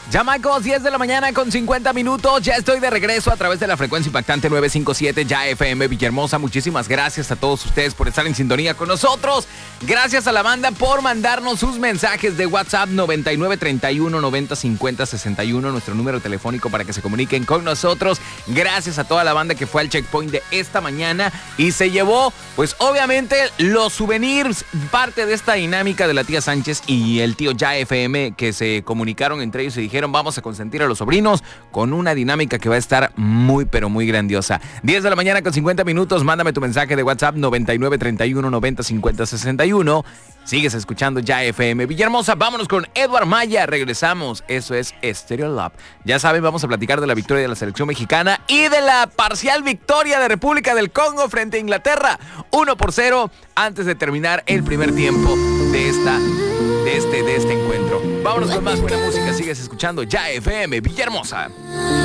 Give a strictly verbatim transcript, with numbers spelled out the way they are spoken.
Ya, Michael, diez de la mañana con cincuenta minutos. Ya estoy de regreso a través de la frecuencia impactante novecientos cincuenta y siete Ya F M Villahermosa. Muchísimas gracias a todos ustedes por estar en sintonía con nosotros. Gracias a la banda por mandarnos sus mensajes de WhatsApp noventa y nueve treinta y uno noventa cincuenta sesenta y uno, nuestro número telefónico para que se comuniquen con nosotros. Gracias a toda la banda que fue al checkpoint de esta mañana y se llevó, pues obviamente, los souvenirs, parte de esta dinámica de la tía Sánchez y el tío Ya F M, que se comunicaron entre ellos y dijeron: vamos a consentir a los sobrinos con una dinámica que va a estar muy pero muy grandiosa. diez de la mañana con cincuenta minutos. Mándame tu mensaje de WhatsApp noventa y nueve treinta y uno noventa cincuenta sesenta y uno. Sigues escuchando Ya F M Villahermosa. Vámonos con Edward Maya. Regresamos. Eso es Stereo Love. Ya saben, vamos a platicar de la victoria de la selección mexicana y de la parcial victoria de República del Congo frente a Inglaterra. uno por cero antes de terminar el primer tiempo de esta de este de este encuentro. Vámonos con más buena música. Sigues escuchando Ya F M Villahermosa.